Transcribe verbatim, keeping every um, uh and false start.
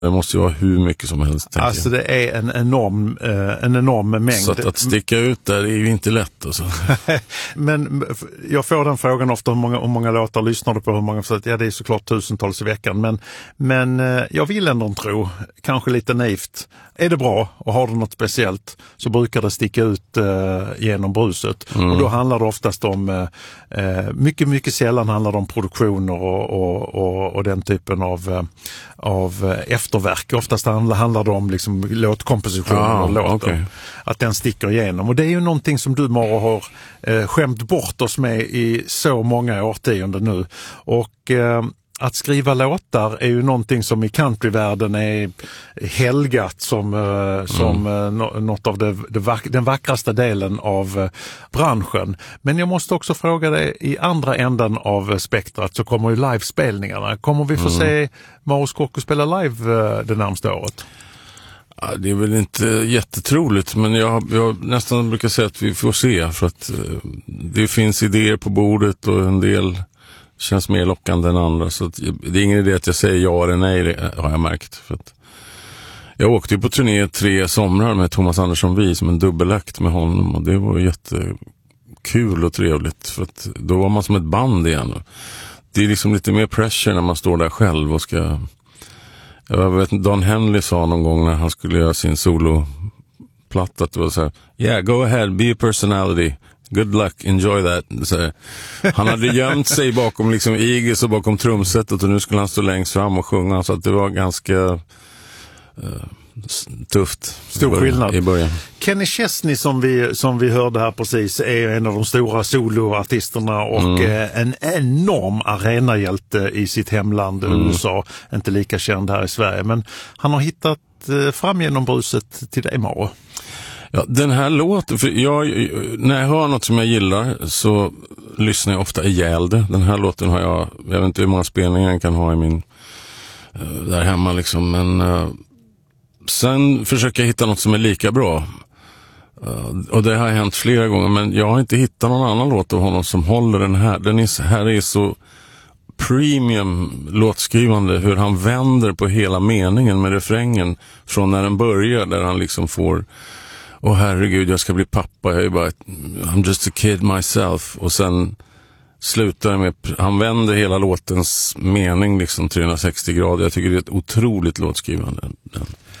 Det måste ju vara hur mycket som helst. Alltså det är en enorm, eh, en enorm mängd. Så att, att sticka ut där är ju inte lätt. Alltså. Men jag får den frågan ofta, hur många, hur många låtar lyssnar du på? Hur många, så att, ja, det är såklart tusentals i veckan. Men, men eh, jag vill ändå tro, kanske lite naivt, är det bra och har du något speciellt så brukar det sticka ut eh, genom bruset. Mm. Och då handlar det oftast om, eh, mycket, mycket sällan handlar det om produktioner och, och, och, och den typen av, av efterverk. Oftast handlar det om liksom låtkompositioner ah, och låtar. Okay. Att den sticker igenom. Och det är ju någonting som du, Mara, har eh, skämt bort oss med i så många årtionden nu. Och eh, att skriva låtar är ju någonting som i countryvärlden är helgat som, eh, som mm. eh, något av det, det vack, den vackraste delen av eh, branschen. Men jag måste också fråga dig, i andra änden av spektrat så kommer ju livespelningarna. Kommer vi få mm. se Maros Kocko spela live eh, det närmaste året? Ja, det är väl inte jättetroligt, men jag, jag nästan brukar säga att vi får se, för att eh, det finns idéer på bordet och en del känns mer lockande än andra, så att, det är ingen idé att jag säger ja eller nej, det har jag märkt. För att jag åkte ju på turné tre somrar med Thomas Andersson Vi som en dubbelakt med honom, och det var jättekul och trevligt, för att då var man som ett band igen. Det är liksom lite mer pressure när man står där själv och ska... Jag vet, Don Henley sa någon gång när han skulle göra sin soloplatta att det var så här: yeah, go ahead, be a personality, good luck, enjoy that. Så här, han hade gömt sig bakom liksom Igis och bakom trumsetet, och nu skulle han stå längst fram och sjunga, så att det var ganska uh, tufft. Stor skillnad i början. Kenny Chesney som vi, som vi hörde här precis är en av de stora soloartisterna och mm. en enorm arenahjälte i sitt hemland mm. U S A, inte lika känd här i Sverige, men han har hittat fram genom bruset till dig, Maro. Ja, den här låten, för jag, när jag hör något som jag gillar så lyssnar jag ofta ihjäl det. Den här låten har jag, jag vet inte hur många spelningar jag kan ha i min där hemma liksom, men sen försöker jag hitta något som är lika bra. Uh, och det har hänt flera gånger, men jag har inte hittat någon annan låt av honom som håller den här. Den är, här är så premium låtskrivande, hur han vänder på hela meningen med refrängen från när den börjar, där han liksom får åh herregud, jag ska bli pappa, jag är bara I'm just a kid myself, och sen slutar med, han vänder hela låtens mening liksom trehundrasextio grader. Jag tycker det är ett otroligt låtskrivande. Den.